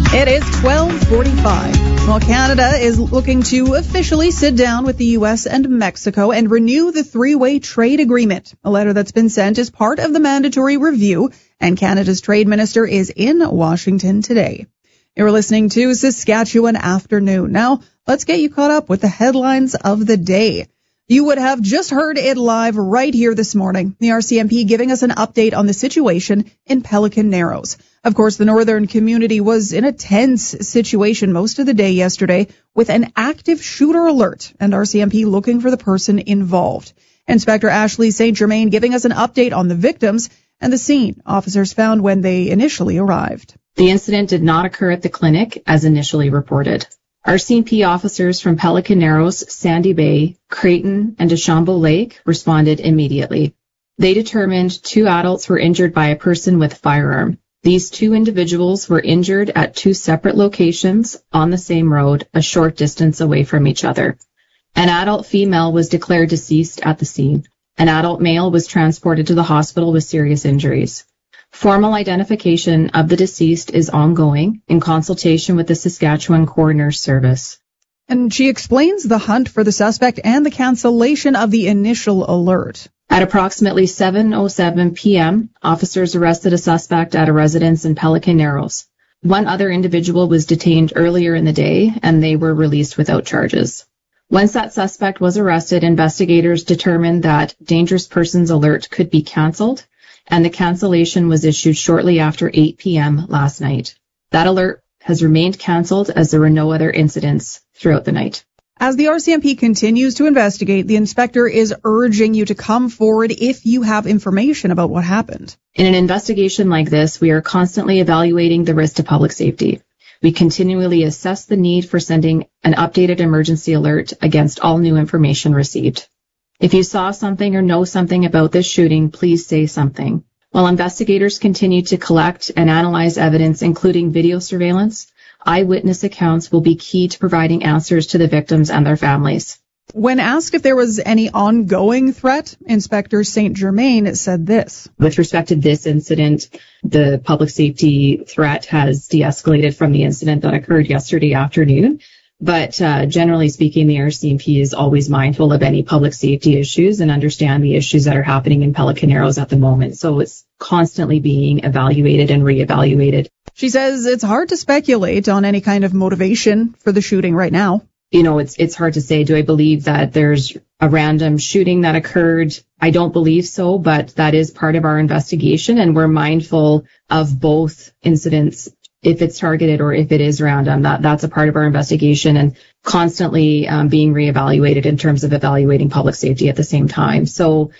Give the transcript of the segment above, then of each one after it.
It is 12:45. Well, Canada is looking to officially sit down with the U.S. and Mexico and renew the three-way trade agreement. A letter that's been sent is part of the mandatory review, and Canada's trade minister is in Washington today. You're listening to Saskatchewan Afternoon. Now, let's get you caught up with the headlines of the day. You would have just heard it live right here this morning. The RCMP giving us an update on the situation in Pelican Narrows. Of course, the northern community was in a tense situation most of the day yesterday with an active shooter alert and RCMP looking for the person involved. Inspector Ashley St. Germain giving us an update on the victims and the scene officers found when they initially arrived. The incident did not occur at the clinic as initially reported. RCMP officers from Pelican Narrows, Sandy Bay, Creighton, and Deschambault Lake responded immediately. They determined 2 adults were injured by a person with a firearm. These 2 individuals were injured at 2 separate locations on the same road, a short distance away from each other. An adult female was declared deceased at the scene. An adult male was transported to the hospital with serious injuries. Formal identification of the deceased is ongoing in consultation with the Saskatchewan Coroner's Service. And she explains the hunt for the suspect and the cancellation of the initial alert. At approximately 7:07 p.m., officers arrested a suspect at a residence in Pelican Narrows. 1 other individual was detained earlier in the day, and they were released without charges. Once that suspect was arrested, investigators determined that dangerous persons alert could be cancelled, and the cancellation was issued shortly after 8 p.m. last night. That alert has remained cancelled as there were no other incidents throughout the night. As the RCMP continues to investigate, the inspector is urging you to come forward if you have information about what happened. In an investigation like this, we are constantly evaluating the risk to public safety. We continually assess the need for sending an updated emergency alert against all new information received. If you saw something or know something about this shooting, please say something. While investigators continue to collect and analyze evidence, including video surveillance, eyewitness accounts will be key to providing answers to the victims and their families. When asked if there was any ongoing threat, Inspector St. Germain said this. With respect to this incident, the public safety threat has de-escalated from the incident that occurred yesterday afternoon. But generally speaking, the RCMP is always mindful of any public safety issues and understand the issues that are happening in Pelican Narrows at the moment. So it's constantly being evaluated and reevaluated. She says it's hard to speculate on any kind of motivation for the shooting right now. You know, it's hard to say. Do I believe that there's a random shooting that occurred? I don't believe so, but that is part of our investigation, and we're mindful of both incidents. If it's targeted or if it is random, that's a part of our investigation and constantly being reevaluated in terms of evaluating public safety at the same time. So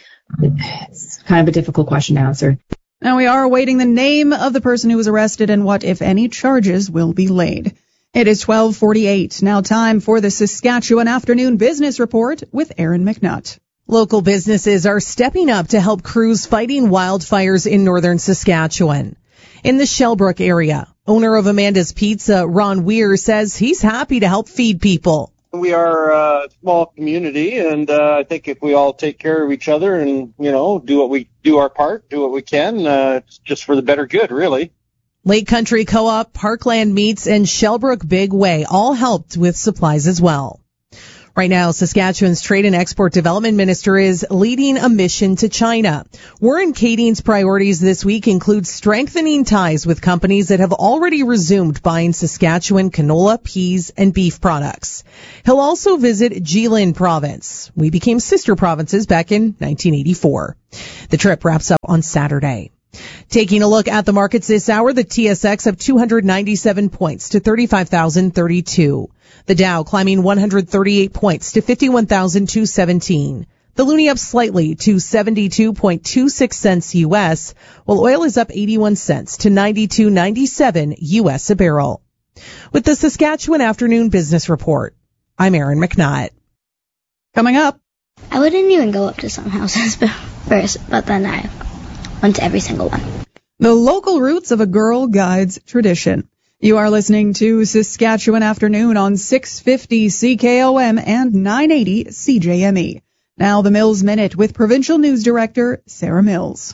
it's kind of a difficult question to answer. Now we are awaiting the name of the person who was arrested and what, if any, charges will be laid. It is 12:48. Now time for the Saskatchewan Afternoon Business Report with Aaron McNutt. Local businesses are stepping up to help crews fighting wildfires in northern Saskatchewan. In the Shellbrook area, owner of Amanda's Pizza, Ron Weir, says he's happy to help feed people. We are a small community, and I think if we all take care of each other and, do our part, do what we can, it's just for the better good, really. Lake Country Co-op, Parkland Meats, and Shellbrook Big Way all helped with supplies as well. Right now, Saskatchewan's Trade and Export Development Minister is leading a mission to China. Warren Kading's priorities this week include strengthening ties with companies that have already resumed buying Saskatchewan canola, peas, and beef products. He'll also visit Jilin Province. We became sister provinces back in 1984. The trip wraps up on Saturday. Taking a look at the markets this hour, the TSX up 297 points to 35,032. The Dow climbing 138 points to 51,217. The loonie up slightly to 72.26 cents U.S., while oil is up 81 cents to 92.97 U.S. a barrel. With the Saskatchewan Afternoon Business Report, I'm Aaron McNutt. Coming up. I wouldn't even go up to some houses first, but then I went to every single one. The local roots of a Girl Guides tradition. You are listening to Saskatchewan Afternoon on 650 CKOM and 980 CJME. Now the Mills Minute with Provincial News Director Sarah Mills.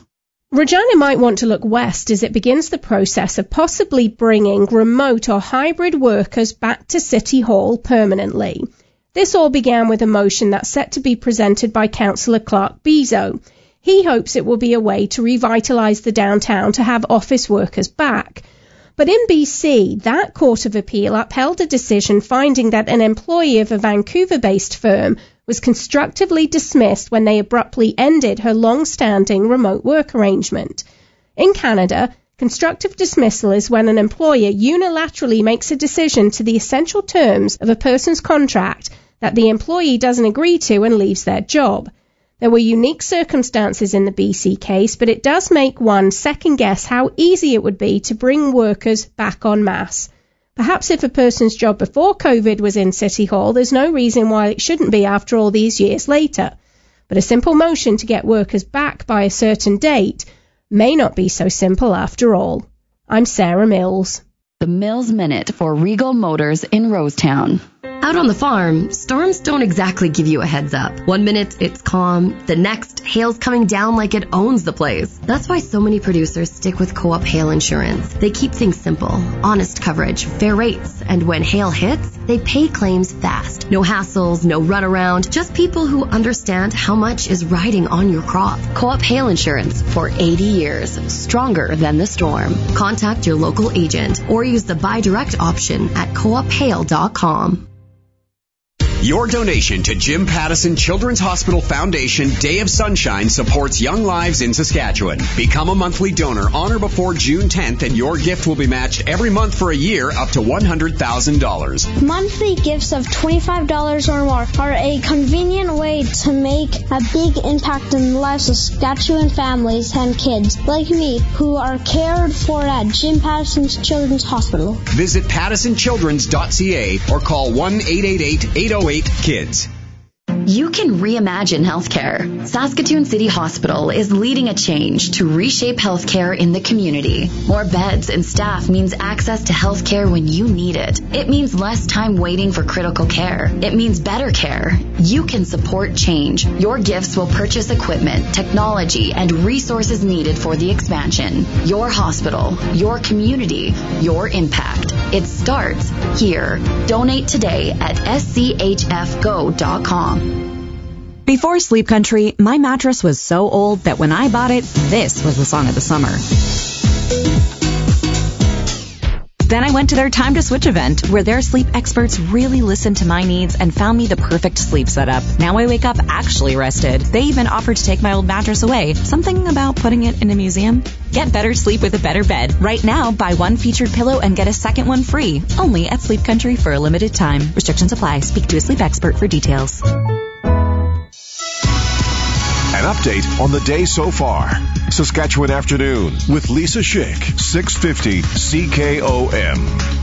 Regina might want to look west as it begins the process of possibly bringing remote or hybrid workers back to City Hall permanently. This all began with a motion that's set to be presented by Councillor Clark Bezo. He hopes it will be a way to revitalise the downtown to have office workers back. But in BC, that Court of Appeal upheld a decision finding that an employee of a Vancouver-based firm was constructively dismissed when they abruptly ended her long-standing remote work arrangement. In Canada, constructive dismissal is when an employer unilaterally makes a decision to the essential terms of a person's contract that the employee doesn't agree to and leaves their job. There were unique circumstances in the BC case, but it does make one second-guess how easy it would be to bring workers back en masse. Perhaps if a person's job before COVID was in City Hall, there's no reason why it shouldn't be after all these years later. But a simple motion to get workers back by a certain date may not be so simple after all. I'm Sarah Mills. The Mills Minute for Regal Motors in Rosetown. Out on the farm, storms don't exactly give you a heads up. 1 minute it's calm, the next hail's coming down like it owns the place. That's why so many producers stick with Co-op Hail Insurance. They keep things simple, honest coverage, fair rates, and when hail hits, they pay claims fast. No hassles, no runaround, just people who understand how much is riding on your crop. Co-op Hail Insurance for 80 years, stronger than the storm. Contact your local agent or use the buy direct option at coophail.com. Your donation to Jim Pattison Children's Hospital Foundation Day of Sunshine supports young lives in Saskatchewan. Become a monthly donor on or before June 10th and your gift will be matched every month for a year up to $100,000. Monthly gifts of $25 or more are a convenient way to make a big impact in the lives of Saskatchewan families and kids like me who are cared for at Jim Pattison's Children's Hospital. Visit pattisonchildrens.ca or call 1-888-808-KIDS. You can reimagine healthcare. Saskatoon City Hospital is leading a change to reshape healthcare in the community. More beds and staff means access to healthcare when you need it. It means less time waiting for critical care. It means better care. You can support change. Your gifts will purchase equipment, technology, and resources needed for the expansion. Your hospital, your community, your impact. It starts here. Donate today at schfgo.com. Before Sleep Country, my mattress was so old that when I bought it, this was the song of the summer. Then I went to their Time to Switch event, where their sleep experts really listened to my needs and found me the perfect sleep setup. Now I wake up actually rested. They even offered to take my old mattress away. Something about putting it in a museum? Get better sleep with a better bed. Right now, buy one featured pillow and get a second one free. Only at Sleep Country for a limited time. Restrictions apply. Speak to a sleep expert for details. An update on the day so far. Saskatchewan Afternoon with Lisa Schick, 650 CKOM.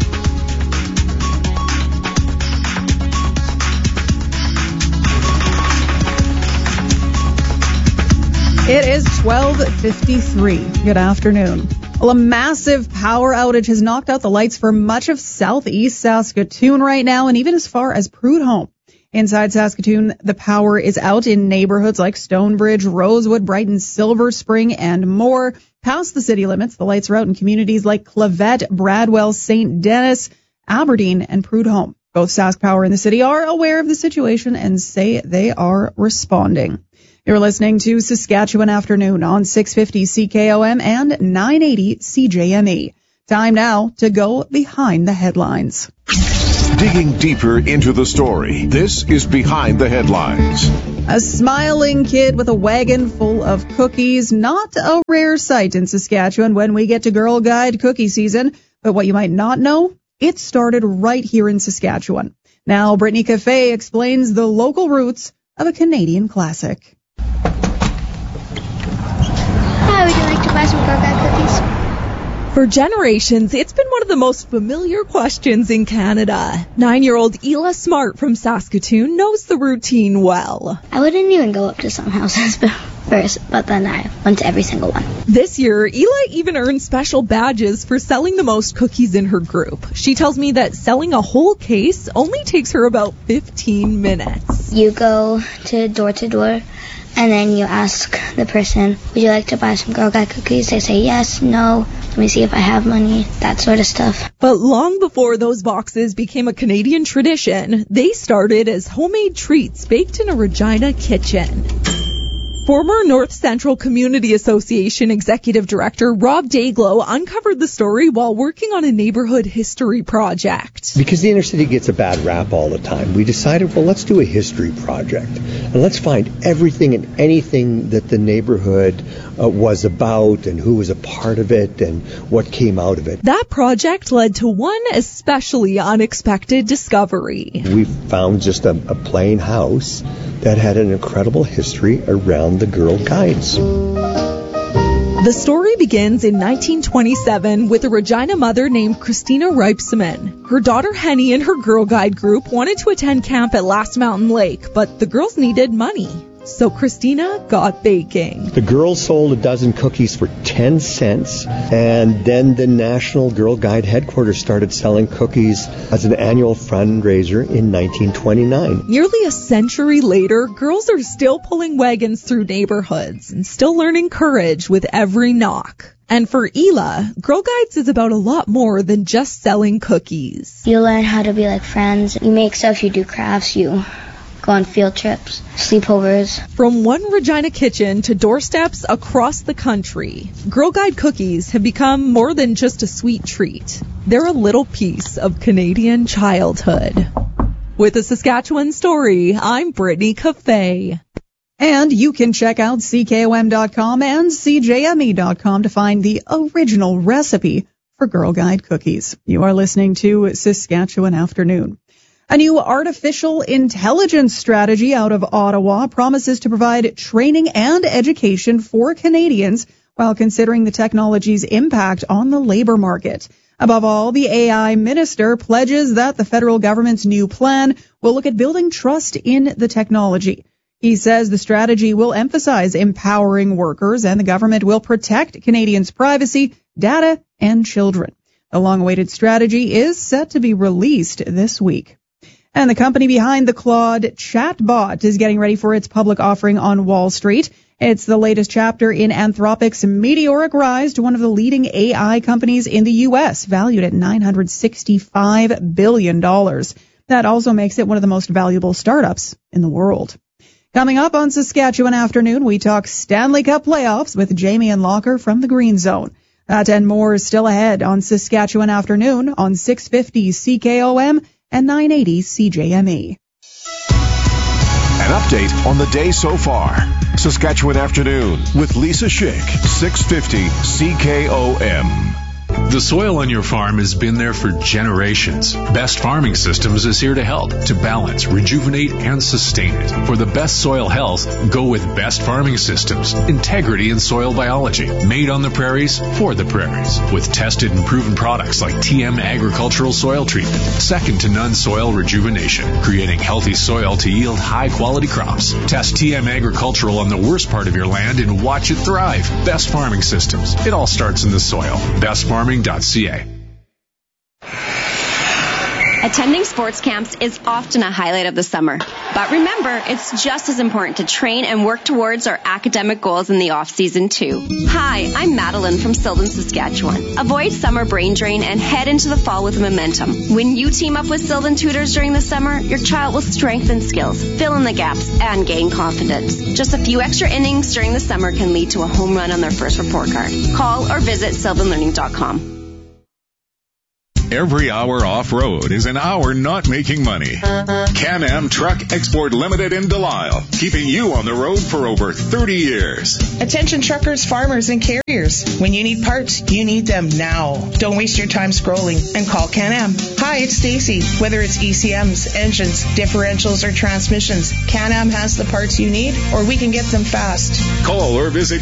It is 12:53. Good afternoon. Well, a massive power outage has knocked out the lights for much of southeast Saskatoon right now, and even as far as Prudhoe. Inside Saskatoon, the power is out in neighborhoods like Stonebridge, Rosewood, Brighton, Silver Spring, and more. Past the city limits, the lights are out in communities like Clavette, Bradwell, St. Denis, Aberdeen, and Prudhoe. Both Sask Power and the city are aware of the situation and say they are responding. You're listening to Saskatchewan Afternoon on 650 CKOM and 980 CJME. Time now to go behind the headlines. Digging deeper into the story, this is Behind the Headlines. A smiling kid with a wagon full of cookies, not a rare sight in Saskatchewan when we get to Girl Guide cookie season. But what you might not know, it started right here in Saskatchewan. Now, Brittany Cafe explains the local roots of a Canadian classic. Hi, would you like to buy some Girl Guide cookies? For generations, it's been one of the most familiar questions in Canada. 9-year-old Ela Smart from Saskatoon knows the routine well. I wouldn't even go up to some houses first, but then I went to every single one. This year, Ela even earned special badges for selling the most cookies in her group. She tells me that selling a whole case only takes her about 15 minutes. You go to door, And then you ask the person, would you like to buy some Girl Guide cookies? They say yes, no, let me see if I have money, that sort of stuff. But long before those boxes became a Canadian tradition, they started as homemade treats baked in a Regina kitchen. Former North Central Community Association Executive Director Rob Dayglow uncovered the story while working on a neighborhood history project. Because the inner city gets a bad rap all the time, we decided, well, let's do a history project. And let's find everything and anything that the neighborhood was about and who was a part of it and what came out of it. That project led to one especially unexpected discovery. We found just a plain house that had an incredible history around the Girl Guides. The story begins in 1927 with a Regina mother named Christina Reipseman. Her daughter Henny and her Girl Guide group wanted to attend camp at Last Mountain Lake, but the girls needed money. So Christina got baking. The girls sold a dozen cookies for 10 cents, and then the National Girl Guide headquarters started selling cookies as an annual fundraiser in 1929. Nearly a century later, girls are still pulling wagons through neighborhoods and still learning courage with every knock. And for Ela, Girl Guides is about a lot more than just selling cookies. You learn how to be like friends. You make stuff, you do crafts, you go on field trips, sleepovers. From one Regina kitchen to doorsteps across the country, Girl Guide cookies have become more than just a sweet treat. They're a little piece of Canadian childhood. With a Saskatchewan story, I'm Brittany Cafe. And you can check out CKOM.com and CJME.com to find the original recipe for Girl Guide cookies. You are listening to Saskatchewan Afternoon. A new artificial intelligence strategy out of Ottawa promises to provide training and education for Canadians while considering the technology's impact on the labor market. Above all, the AI minister pledges that the federal government's new plan will look at building trust in the technology. He says the strategy will emphasize empowering workers and the government will protect Canadians' privacy, data, and children. The long-awaited strategy is set to be released this week. And the company behind the Claude chatbot is getting ready for its public offering on Wall Street. It's the latest chapter in Anthropic's meteoric rise to one of the leading AI companies in the U.S., valued at $965 billion. That also makes it one of the most valuable startups in the world. Coming up on Saskatchewan Afternoon, we talk Stanley Cup playoffs with Jamie and Locker from the Green Zone. That and more is still ahead on Saskatchewan Afternoon on 650 CKOM and 980 CJME. An update on the day so far. Saskatchewan Afternoon with Lisa Schick, 650 CKOM. The soil on your farm has been there for generations. Best Farming Systems is here to help, to balance, rejuvenate, and sustain it. For the best soil health, go with Best Farming Systems. Integrity in soil biology. Made on the prairies, for the prairies. With tested and proven products like TM Agricultural Soil Treatment. Second to none soil rejuvenation. Creating healthy soil to yield high-quality crops. Test TM Agricultural on the worst part of your land and watch it thrive. Best Farming Systems. It all starts in the soil. bestfarming.ca. Attending sports camps is often a highlight of the summer. But remember, it's just as important to train and work towards our academic goals in the off-season, too. Hi, I'm Madeline from Sylvan, Saskatchewan. Avoid summer brain drain and head into the fall with momentum. When you team up with Sylvan Tutors during the summer, your child will strengthen skills, fill in the gaps, and gain confidence. Just a few extra innings during the summer can lead to a home run on their first report card. Call or visit sylvanlearning.com. Every hour off-road is an hour not making money. Can-Am Truck Export Limited in Delisle, keeping you on the road for over 30 years. Attention truckers, farmers, and carriers. When you need parts, you need them now. Don't waste your time scrolling and call Can-Am. Hi, it's Stacy. Whether it's ECMs, engines, differentials, or transmissions, Can-Am has the parts you need, or we can get them fast. Call or visit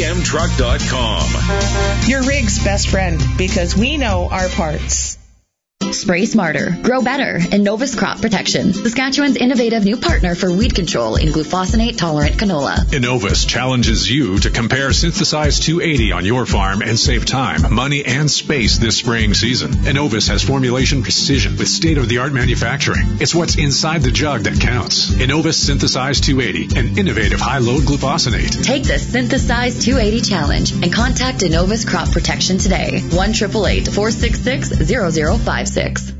can-amtruck.com. Your rig's best friend, because we know our parts. Spray smarter, grow better, Innovus Crop Protection, Saskatchewan's innovative new partner for weed control in glufosinate-tolerant canola. Innovus challenges you to compare Synthesize 280 on your farm and save time, money, and space this spraying season. Innovus has formulation precision with state-of-the-art manufacturing. It's what's inside the jug that counts. Innovus Synthesize 280, an innovative high-load glufosinate. Take the Synthesize 280 challenge and contact Innovus Crop Protection today. 1-888-466-0056.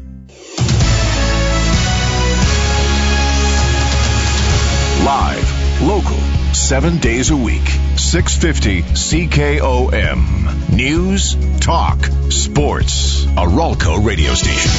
Live, local, 7 days a week, 650 CKOM. News, talk, sports. A Ralco radio station.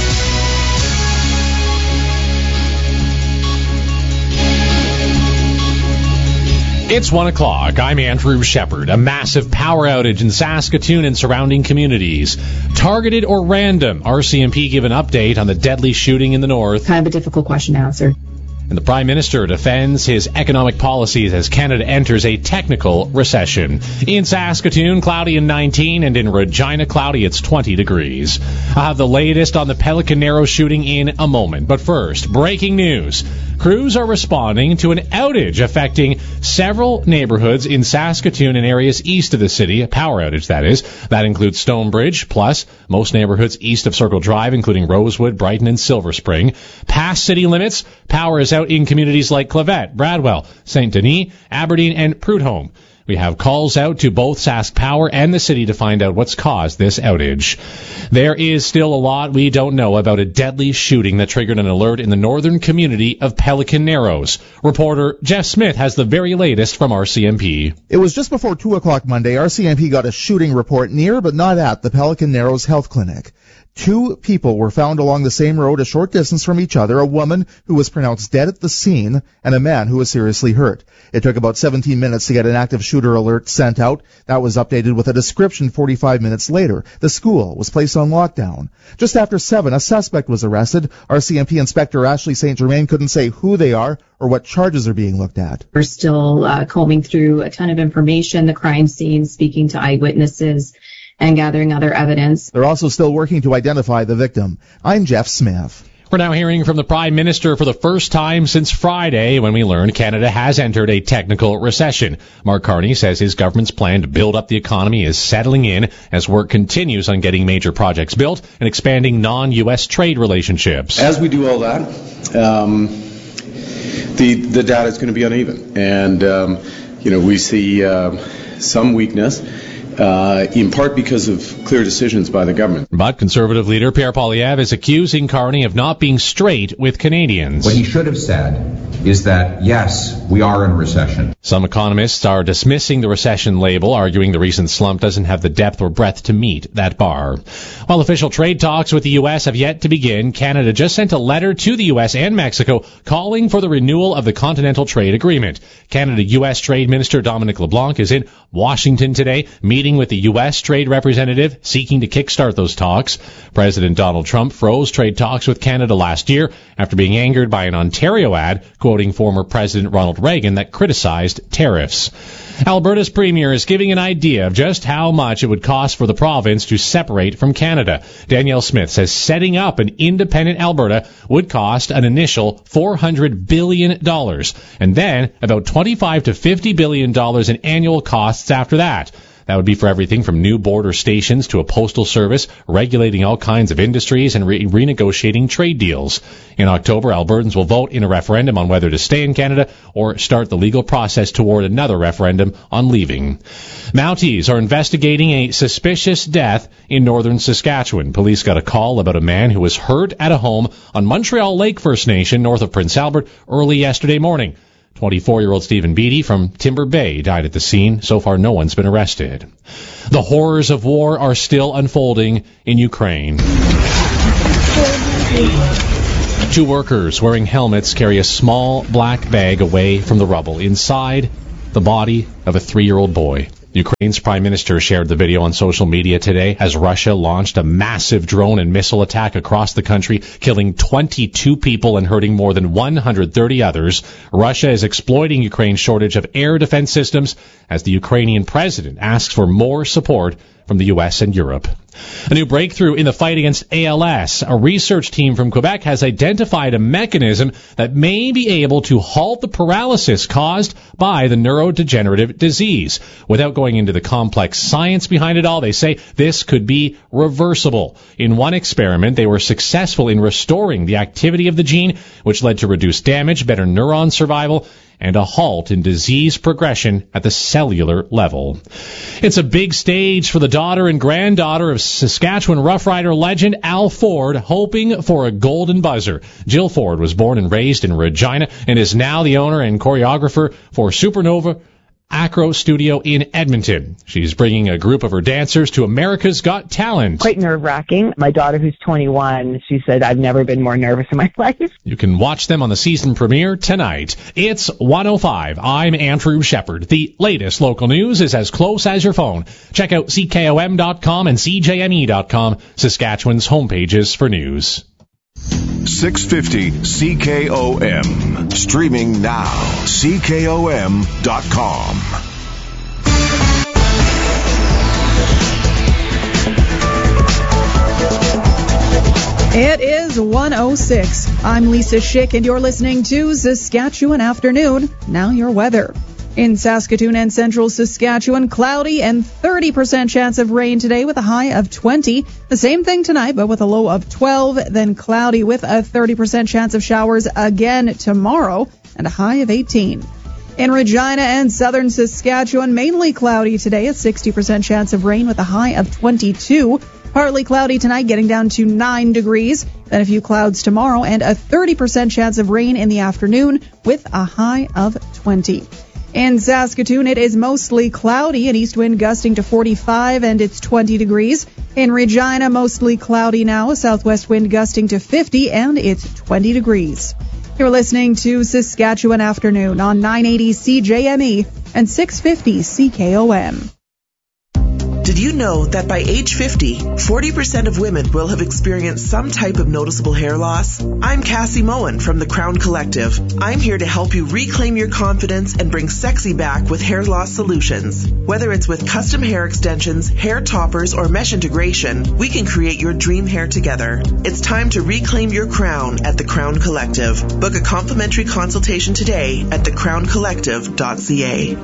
It's 1 o'clock. I'm Andrew Shepard. A massive power outage in Saskatoon and surrounding communities. Targeted or random? RCMP give an update on the deadly shooting in the north. Kind of a difficult question to answer. And the Prime Minister defends his economic policies as Canada enters a technical recession. In Saskatoon, cloudy and 19, and in Regina, cloudy, it's 20 degrees. I'll have the latest on the Pelican Narrows shooting in a moment. But first, breaking news. Crews are responding to an outage affecting several neighborhoods in Saskatoon and areas east of the city. A power outage, that is. That includes Stonebridge, plus most neighborhoods east of Circle Drive, including Rosewood, Brighton, and Silver Spring. Past city limits, power is out in communities like Clavette, Bradwell, St. Denis, Aberdeen, and Prudhomme. We have calls out to both Sask Power and the city to find out what's caused this outage. There is still a lot we don't know about a deadly shooting that triggered an alert in the northern community of Pelican Narrows. Reporter Jeff Smith has the very latest from RCMP. It was just before 2 o'clock Monday. RCMP got a shooting report near but not at the Pelican Narrows Health Clinic. 2 people were found along the same road a short distance from each other, a woman who was pronounced dead at the scene and a man who was seriously hurt. It took about 17 minutes to get an active shooter alert sent out. That was updated with a description 45 minutes later. The school was placed on lockdown. Just after 7, a suspect was arrested. RCMP Inspector Ashley St. Germain couldn't say who they are or what charges are being looked at. We're still combing through a ton of information, the crime scene, speaking to eyewitnesses, and gathering other evidence. They're also still working to identify the victim. I'm Jeff Smith. We're now hearing from the Prime Minister for the first time since Friday when we learned Canada has entered a technical recession. Mark Carney says his government's plan to build up the economy is settling in as work continues on getting major projects built and expanding non-U.S. trade relationships. As we do all that, the data is going to be uneven. And, we see some weakness. In part because of clear decisions by the government. But Conservative leader Pierre Poilievre is accusing Carney of not being straight with Canadians. What he should have said is that, yes, we are in a recession. Some economists are dismissing the recession label, arguing the recent slump doesn't have the depth or breadth to meet that bar. While official trade talks with the U.S. have yet to begin, Canada just sent a letter to the U.S. and Mexico calling for the renewal of the Continental Trade Agreement. Canada-U.S. Trade Minister Dominic LeBlanc is in Washington today, meeting with the U.S. trade representative seeking to kickstart those talks. President Donald Trump froze trade talks with Canada last year after being angered by an Ontario ad quoting former President Ronald Reagan that criticized tariffs. Alberta's premier is giving an idea of just how much it would cost for the province to separate from Canada. Danielle Smith says setting up an independent Alberta would cost an initial $400 billion and then about $25 to $50 billion in annual costs after that. That would be for everything from new border stations to a postal service, regulating all kinds of industries and renegotiating trade deals. In October, Albertans will vote in a referendum on whether to stay in Canada or start the legal process toward another referendum on leaving. Mounties are investigating a suspicious death in northern Saskatchewan. Police got a call about a man who was hurt at a home on Montreal Lake First Nation north of Prince Albert early yesterday morning. 24-year-old Stephen Beatty from Timber Bay died at the scene. So far, no one's been arrested. The horrors of war are still unfolding in Ukraine. 2 workers wearing helmets carry a small black bag away from the rubble. Inside, the body of a 3-year-old boy. Ukraine's prime minister shared the video on social media today as Russia launched a massive drone and missile attack across the country, killing 22 people and hurting more than 130 others. Russia is exploiting Ukraine's shortage of air defense systems as the Ukrainian president asks for more support from the U.S. and Europe. A new breakthrough in the fight against ALS. A research team from Quebec has identified a mechanism that may be able to halt the paralysis caused by the neurodegenerative disease. Without going into the complex science behind it all, they say this could be reversible. In one experiment, they were successful in restoring the activity of the gene, which led to reduced damage, better neuron survival, and a halt in disease progression at the cellular level. It's a big stage for the daughter and granddaughter of Saskatchewan Rough Rider legend Al Ford, hoping for a golden buzzer. Jill Ford was born and raised in Regina and is now the owner and choreographer for Supernova Acro Studio in Edmonton. She's bringing a group of her dancers to America's Got Talent. Quite nerve-wracking. My daughter, who's 21, she said, I've never been more nervous in my life. You can watch them on the season premiere tonight. It's 1:05. I'm Andrew Shepard. The latest local news is as close as your phone. Check out CKOM.com and CJME.com, Saskatchewan's homepages for news. 650 CKOM. Streaming now. CKOM.com. It is 1:06. I'm Lisa Schick, and you're listening to Saskatchewan Afternoon. Now your weather. In Saskatoon and central Saskatchewan, cloudy and 30% chance of rain today with a high of 20. The same thing tonight, but with a low of 12. Then cloudy with a 30% chance of showers again tomorrow and a high of 18. In Regina and southern Saskatchewan, mainly cloudy today, a 60% chance of rain with a high of 22. Partly cloudy tonight, getting down to 9 degrees. Then a few clouds tomorrow and a 30% chance of rain in the afternoon with a high of 20. In Saskatoon, it is mostly cloudy, an east wind gusting to 45, and it's 20 degrees. In Regina, mostly cloudy now, a southwest wind gusting to 50, and it's 20 degrees. You're listening to Saskatchewan Afternoon on 980 CJME and 650 CKOM. Did you know that by age 50, 40% of women will have experienced some type of noticeable hair loss? I'm Cassie Moen from the Crown Collective. I'm here to help you reclaim your confidence and bring sexy back with hair loss solutions. Whether it's with custom hair extensions, hair toppers, or mesh integration, we can create your dream hair together. It's time to reclaim your crown at the Crown Collective. Book a complimentary consultation today at thecrowncollective.ca.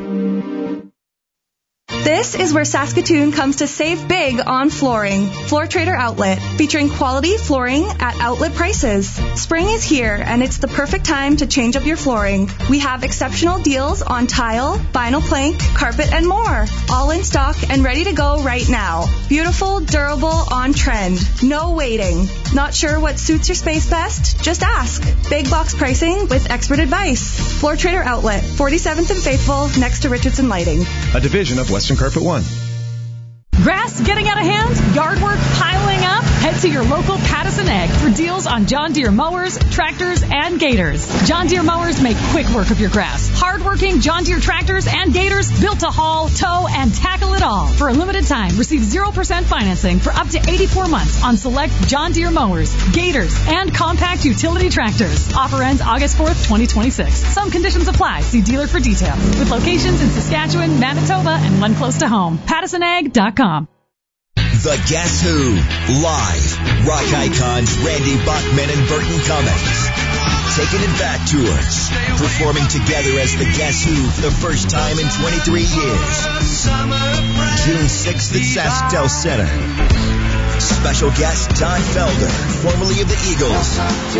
This is where Saskatoon comes to save big on flooring. Floor Trader Outlet, featuring quality flooring at outlet prices. Spring is here, and it's the perfect time to change up your flooring. We have exceptional deals on tile, vinyl plank, carpet, and more. All in stock and ready to go right now. Beautiful, durable, on trend. No waiting. Not sure what suits your space best? Just ask. Big box pricing with expert advice. Floor Trader Outlet, 47th and Faithful, next to Richardson Lighting. A division of Western Carpet One. Grass getting out of hand? Yard work piling up? Head to your local Pattison Ag for deals on John Deere mowers, tractors, and gators. John Deere mowers make quick work of your grass. Hard-working John Deere tractors and gators built to haul, tow, and tackle it all. For a limited time, receive 0% financing for up to 84 months on select John Deere mowers, gators, and compact utility tractors. Offer ends August 4th, 2026. Some conditions apply. See dealer for details. With locations in Saskatchewan, Manitoba, and one close to home. PattisonAg.com. The Guess Who Live. Rock icons Randy Bachman and Burton Cummings taking it back tours, performing together as the Guess Who for the first time in 23 years. June 6th at SaskTel Center. Special guest Don Felder, formerly of the Eagles.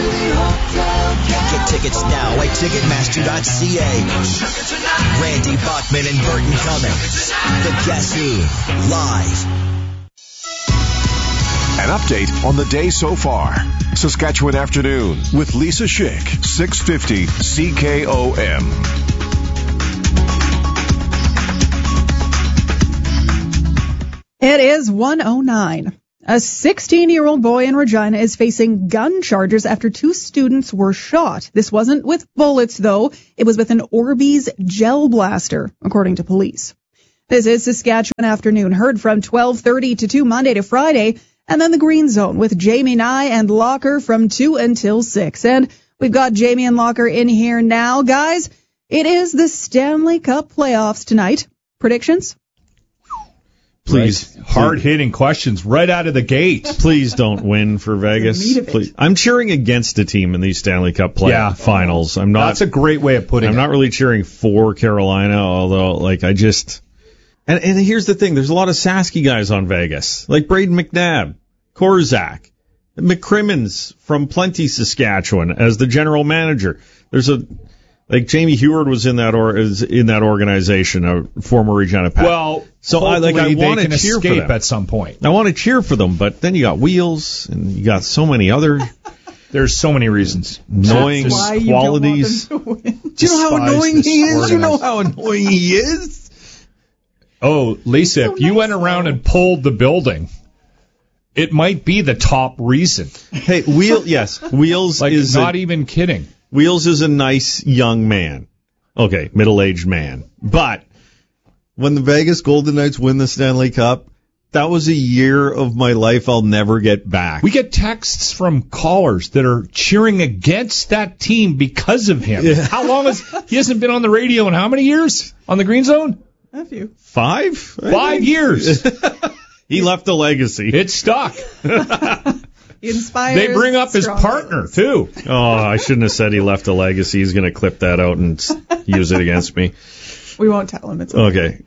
Get tickets now at Ticketmaster.ca. Randy Bachman and Burton Cummings. The Guess Who Live. An update on the day so far. Saskatchewan Afternoon with Lisa Schick, 650 CKOM. It is 1:09. A 16-year-old boy in Regina is facing gun charges after 2 students were shot. This wasn't with bullets, though. It was with an Orbeez gel blaster, according to police. This is Saskatchewan Afternoon, heard from 12:30 to 2 Monday to Friday. And then the Green Zone with Jamie Nye and Locker from 2 until 6. And we've got Jamie and Locker in here now. Guys, it is the Stanley Cup playoffs tonight. Predictions? Please. Right? Hard-hitting questions right out of the gate. Please don't win for Vegas. Please. I'm cheering against a team in these Stanley Cup finals. I'm not. That's a great way of putting it. I'm not really cheering for Carolina, although, like, I just... And here's the thing. There's a lot of Sasky guys on Vegas, like Braden McNabb, Korzak, McCrimmons from Plenty, Saskatchewan as the general manager. There's like Jamie Heward was in that organization, a former Regina Pack. Well, so I want to cheer for them at some point. I want to cheer for them, but then you got Wheels and you got so many other. There's so many reasons. Annoying qualities. Do you know how annoying he is? You know how annoying he is? Oh, Lisa, if you went around and polled the building, it might be the top reason. Hey, Wheels like, is not even kidding. Wheels is a nice young man. Okay, middle-aged man. But when the Vegas Golden Knights win the Stanley Cup, that was a year of my life I'll never get back. We get texts from callers that are cheering against that team because of him. Yeah. How long he hasn't been on the radio in how many years on the Green Zone? A few. 5? 5 years. He left a legacy. It stuck. He inspires. They bring up his partner, too. Oh, I shouldn't have said he left a legacy. He's going to clip that out and use it against me. We won't tell him. It's okay.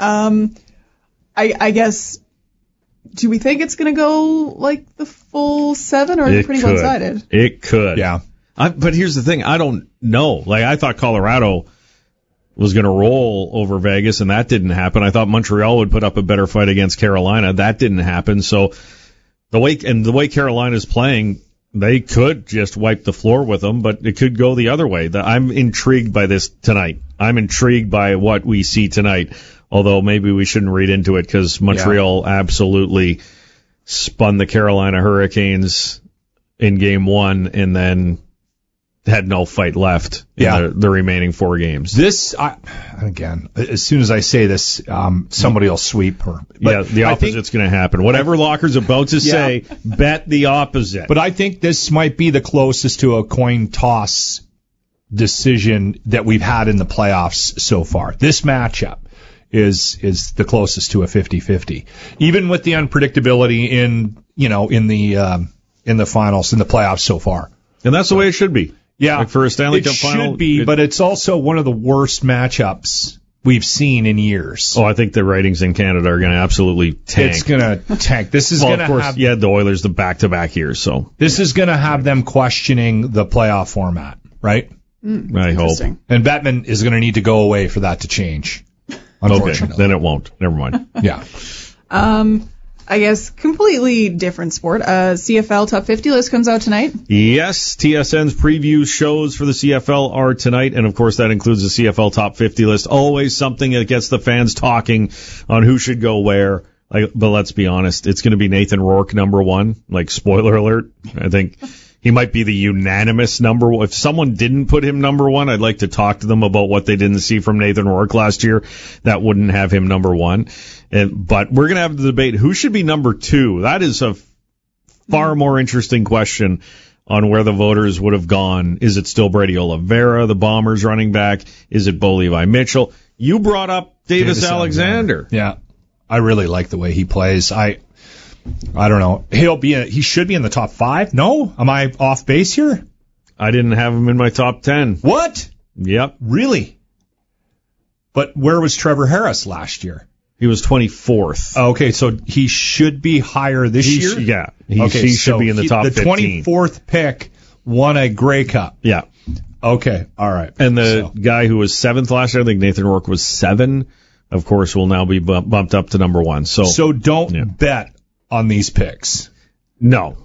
I guess, do we think it's going to go like the full 7, or is it pretty one-sided? It could. Yeah. But here's the thing. I don't know. Like, I thought Colorado was going to roll over Vegas, and that didn't happen. I thought Montreal would put up a better fight against Carolina. That didn't happen. So the way Carolina's playing, they could just wipe the floor with them, but it could go the other way. I'm intrigued by this tonight. I'm intrigued by what we see tonight, although maybe we shouldn't read into it because Montreal absolutely spun the Carolina Hurricanes in Game 1 and then had no fight left in the remaining 4 games. Again, as soon as I say this, somebody will sweep her. But the opposite's going to happen. Whatever Locker's about to say, bet the opposite. But I think this might be the closest to a coin toss decision that we've had in the playoffs so far. This matchup is the closest to a 50-50. Even with the unpredictability in the finals, in the playoffs so far. And that's the way it should be. Yeah, like for a Stanley Cup final, it should be, but it's also one of the worst matchups we've seen in years. Oh, I think the ratings in Canada are going to absolutely tank. It's going to tank. This is going to have... you had the Oilers the back-to-back years, so... This is going to have them questioning the playoff format, right? I hope. And Bettman is going to need to go away for that to change, unfortunately. Okay, then it won't. Never mind. Yeah. I guess completely different sport. CFL Top 50 list comes out tonight. Yes, TSN's preview shows for the CFL are tonight, and of course that includes the CFL Top 50 list. Always something that gets the fans talking on who should go where. But let's be honest, it's going to be Nathan Rourke number 1. Like, spoiler alert, I think he might be the unanimous number 1. If someone didn't put him number 1, I'd like to talk to them about what they didn't see from Nathan Rourke last year. That wouldn't have him number 1. But we're going to have the debate, who should be number 2? That is a far more interesting question on where the voters would have gone. Is it still Brady Oliveira, the Bombers running back? Is it Bo Levi Mitchell? You brought up Davis Alexander. Yeah, I really like the way he plays. I don't know. He should be in the top 5. No? Am I off base here? I didn't have him in my top 10. What? Yep. Really? But where was Trevor Harris last year? He was 24th. Okay, so he should be higher this year? Yeah. He should be in the top 15. The 24th pick won a Grey Cup. Yeah. Okay, all right. And the guy who was 7th last year, I think Nathan Rourke was 7, of course, will now be bumped up to number 1. So don't bet on these picks. No.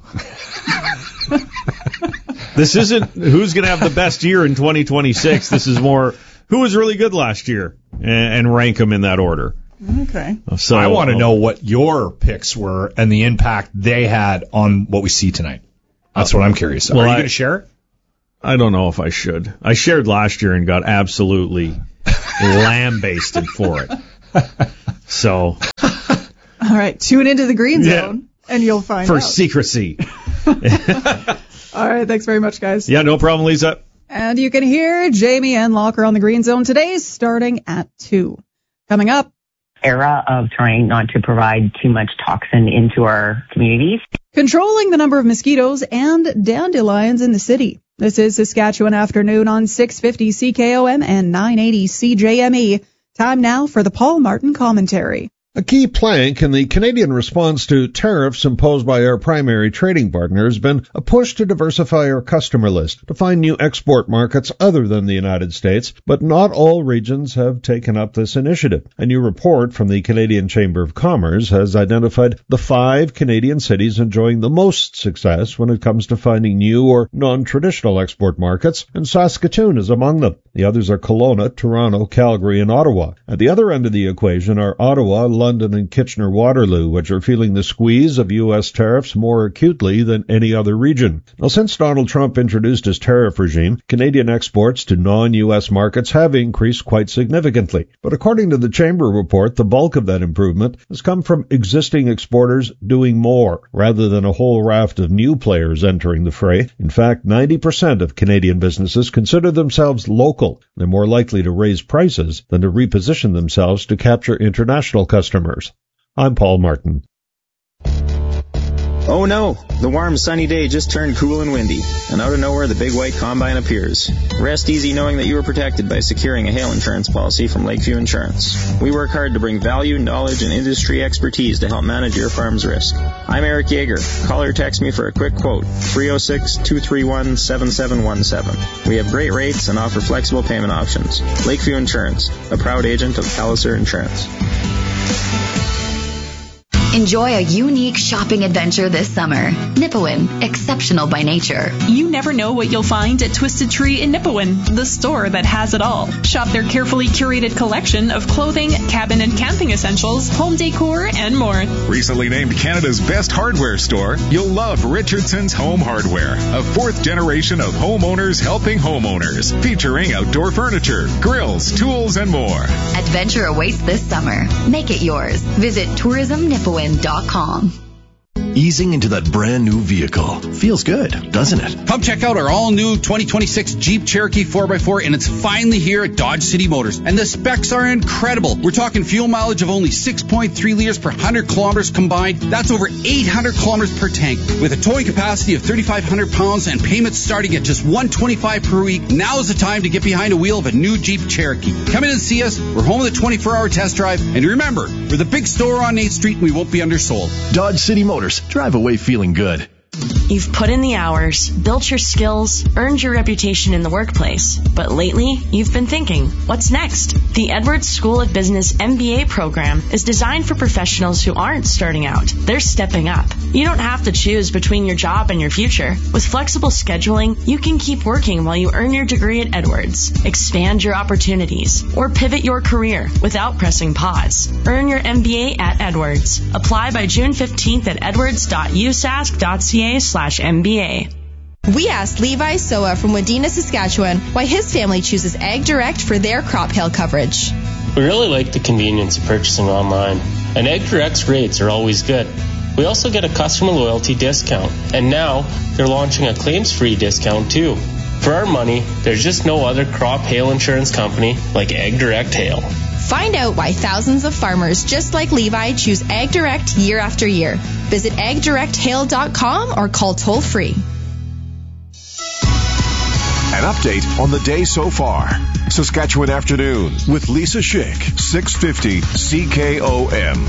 This isn't who's going to have the best year in 2026. This is more who was really good last year and rank them in that order. Okay. So I want to know what your picks were and the impact they had on what we see tonight. That's what I'm curious about. Are you going to share it? I don't know if I should. I shared last year and got absolutely lambasted for it. So. All right. Tune into the Green Zone and you'll find out. For secrecy. All right. Thanks very much, guys. Yeah, no problem, Lisa. And you can hear Jamie and Locker on the Green Zone today starting at 2. Coming up, era of trying not to provide too much toxin into our communities. Controlling the number of mosquitoes and dandelions in the city. This is Saskatchewan Afternoon on 650 CKOM and 980 CJME. Time now for the Paul Martin Commentary. A key plank in the Canadian response to tariffs imposed by our primary trading partner has been a push to diversify our customer list, to find new export markets other than the United States, but not all regions have taken up this initiative. A new report from the Canadian Chamber of Commerce has identified the 5 Canadian cities enjoying the most success when it comes to finding new or non-traditional export markets, and Saskatoon is among them. The others are Kelowna, Toronto, Calgary, and Ottawa. At the other end of the equation are Ottawa, London, and Kitchener-Waterloo, which are feeling the squeeze of U.S. tariffs more acutely than any other region. Now, since Donald Trump introduced his tariff regime, Canadian exports to non-U.S. markets have increased quite significantly. But according to the Chamber report, the bulk of that improvement has come from existing exporters doing more, rather than a whole raft of new players entering the fray. In fact, 90% of Canadian businesses consider themselves local. They're more likely to raise prices than to reposition themselves to capture international customers. I'm Paul Martin. Oh no, the warm sunny day just turned cool and windy, and out of nowhere the big white combine appears. Rest easy knowing that you are protected by securing a hail insurance policy from Lakeview Insurance. We work hard to bring value, knowledge, and industry expertise to help manage your farm's risk. I'm Eric Yeager. Call or text me for a quick quote, 306-231-7717. We have great rates and offer flexible payment options. Lakeview Insurance, a proud agent of Palliser Insurance. Enjoy a unique shopping adventure this summer. Nipawin, exceptional by nature. You never know what you'll find at Twisted Tree in Nipawin, the store that has it all. Shop their carefully curated collection of clothing, cabin and camping essentials, home decor, and more. Recently named Canada's best hardware store, you'll love Richardson's Home Hardware, a 4th generation of homeowners helping homeowners, featuring outdoor furniture, grills, tools, and more. Adventure awaits this summer. Make it yours. Visit tourismnipawin.com. Easing into that brand new vehicle. Feels good, doesn't it? Come check out our all-new 2026 Jeep Cherokee 4x4, and it's finally here at Dodge City Motors. And the specs are incredible. We're talking fuel mileage of only 6.3 liters per 100 kilometers combined. That's over 800 kilometers per tank. With a towing capacity of 3,500 pounds and payments starting at just $125 per week, now is the time to get behind the wheel of a new Jeep Cherokee. Come in and see us. We're home with a 24-hour test drive. And remember, we're the big store on 8th Street, and we won't be undersold. Dodge City Motors. Drive away feeling good. You've put in the hours, built your skills, earned your reputation in the workplace. But lately, you've been thinking, what's next? The Edwards School of Business MBA program is designed for professionals who aren't starting out. They're stepping up. You don't have to choose between your job and your future. With flexible scheduling, you can keep working while you earn your degree at Edwards, expand your opportunities, or pivot your career without pressing pause. Earn your MBA at Edwards. Apply by June 15th at edwards.usask.ca/MBA. We asked Levi Soa from Wadena, Saskatchewan, why his family chooses Ag Direct for their crop hail coverage. We really like the convenience of purchasing online, and Ag Direct's rates are always good. We also get a customer loyalty discount, and now they're launching a claims-free discount too. For our money, there's just no other crop hail insurance company like Ag Direct Hail. Find out why thousands of farmers just like Levi choose Ag Direct year after year. Visit agdirecthail.com or call toll-free. An update on the day so far. Saskatchewan Afternoon with Lisa Schick, 650 CKOM.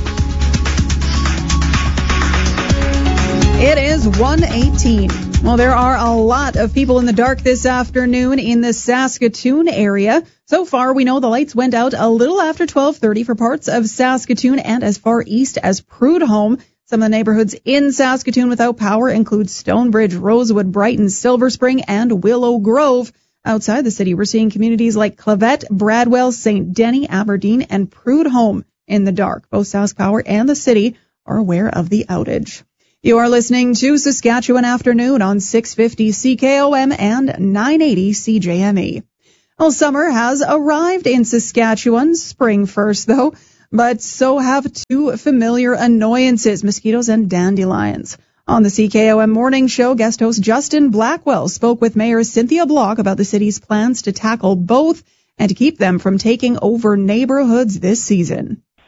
It is 1:18. Well, there are a lot of people in the dark this afternoon in the Saskatoon area. So far, we know the lights went out a little after 12:30 for parts of Saskatoon and as far east as Prudhoe. Some of the neighborhoods in Saskatoon without power include Stonebridge, Rosewood, Brighton, Silver Spring, and Willow Grove. Outside the city, we're seeing communities like Clavette, Bradwell, St. Denis, Aberdeen, and Prudhoe in the dark. Both SaskPower and the city are aware of the outage. You are listening to Saskatchewan Afternoon on 650 CKOM and 980 CJME. Well, summer has arrived in Saskatchewan, spring first though, but so have two familiar annoyances, mosquitoes and dandelions. On the CKOM Morning Show, guest host Justin Blackwell spoke with Mayor Cynthia Block about the city's plans to tackle both and to keep them from taking over neighborhoods this season.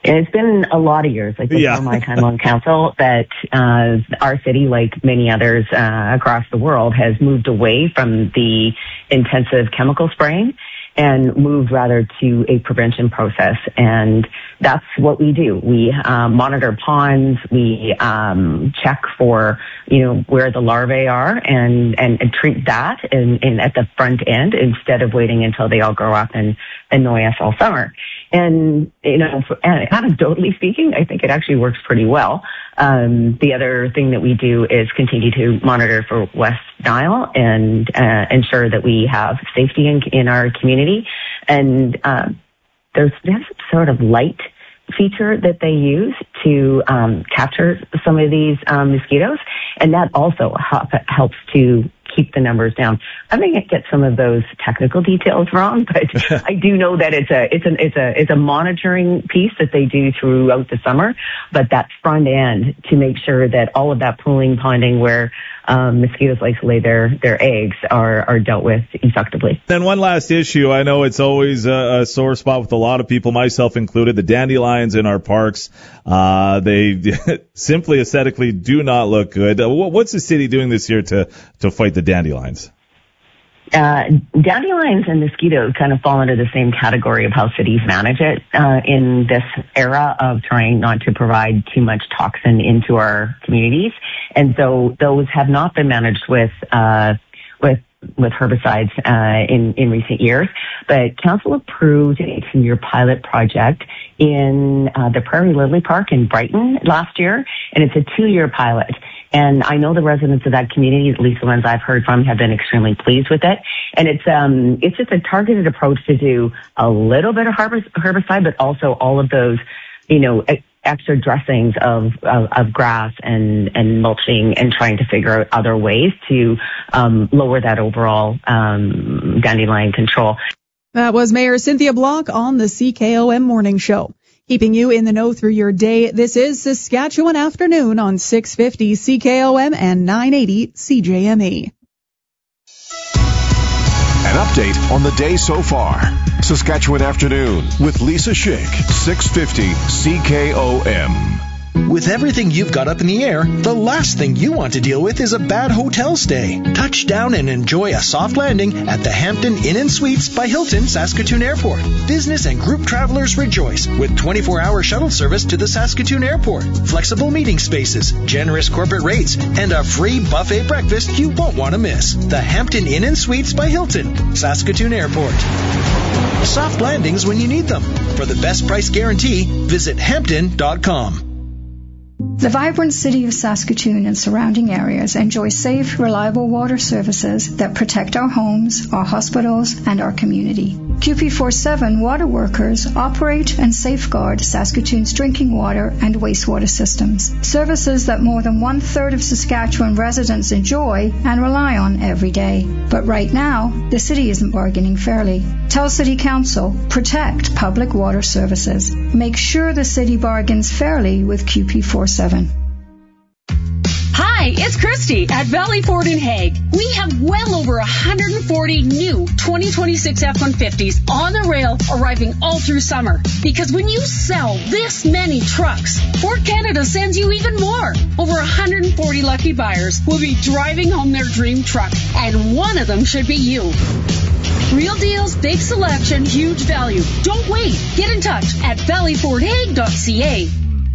And it's been a lot of years, like before my time on council, that our city, like many others across the world, has moved away from the intensive chemical spraying and moved rather to a prevention process. And that's what we do. We monitor ponds, we check for, where the larvae are and treat that in at the front end instead of waiting until they all grow up and annoy us all summer. And, anecdotally speaking, I think it actually works pretty well. The other thing that we do is continue to monitor for West Nile and ensure that we have safety in our community. And there's some sort of light feature that they use to capture some of these mosquitoes, and that also helps to keep the numbers down. I may get some of those technical details wrong, but I do know that it's a monitoring piece that they do throughout the summer. But that front end to make sure that all of that pooling, ponding where mosquitoes like to lay their eggs are dealt with effectively. Then one last issue. I know it's always a sore spot with a lot of people, myself included. The dandelions in our parks, they simply aesthetically do not look good. What's the city doing this year to fight the dandelions? Dandelions and mosquitoes kind of fall into the same category of how cities manage it in this era of trying not to provide too much toxin into our communities. And so those have not been managed with herbicides in recent years. But council approved a 2-year pilot project in the Prairie Lily Park in Brighton last year, and it's a 2-year pilot. And I know the residents of that community, at least the ones I've heard from, have been extremely pleased with it. And it's just a targeted approach to do a little bit of herbicide, but also all of those, extra dressings of grass and mulching, and trying to figure out other ways to lower that overall dandelion control. That was Mayor Cynthia Block on the CKOM Morning Show. Keeping you in the know through your day, this is Saskatchewan Afternoon on 650 CKOM and 980 CJME. An update on the day so far. Saskatchewan Afternoon with Lisa Schick, 650 CKOM. With everything you've got up in the air, the last thing you want to deal with is a bad hotel stay. Touch down and enjoy a soft landing at the Hampton Inn & Suites by Hilton Saskatoon Airport. Business and group travelers rejoice with 24-hour shuttle service to the Saskatoon Airport, flexible meeting spaces, generous corporate rates, and a free buffet breakfast you won't want to miss. The Hampton Inn & Suites by Hilton, Saskatoon Airport. Soft landings when you need them. For the best price guarantee, visit Hampton.com. The vibrant city of Saskatoon and surrounding areas enjoy safe, reliable water services that protect our homes, our hospitals, and our community. QP47 water workers operate and safeguard Saskatoon's drinking water and wastewater systems, services that more than 1/3 of Saskatchewan residents enjoy and rely on every day. But right now, the city isn't bargaining fairly. Tell City Council, protect public water services. Make sure the city bargains fairly with QP47. Hi, it's Christy at Valley Ford in Hague. We have well over 140 new 2026 F-150s on the rail arriving all through summer. Because when you sell this many trucks, Ford Canada sends you even more. Over 140 lucky buyers will be driving home their dream truck, and one of them should be you. Real deals, big selection, huge value. Don't wait. Get in touch at valleyfordhague.ca.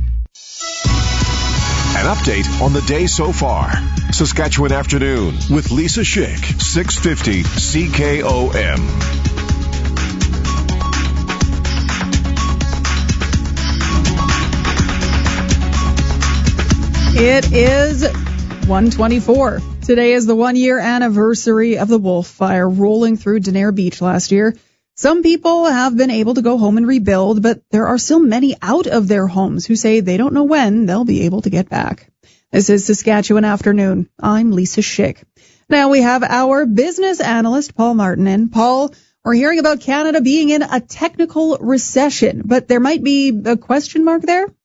An update on the day so far. Saskatchewan Afternoon with Lisa Schick, 650 CKOM. It is 1:24. Today is the 1-year anniversary of the Wolf Fire rolling through Denair Beach last year. Some people have been able to go home and rebuild, but there are still many out of their homes who say they don't know when they'll be able to get back. This is Saskatchewan Afternoon. I'm Lisa Schick. Now we have our business analyst, Paul Martin, in. Paul, we're hearing about Canada being in a technical recession, but there might be a question mark there?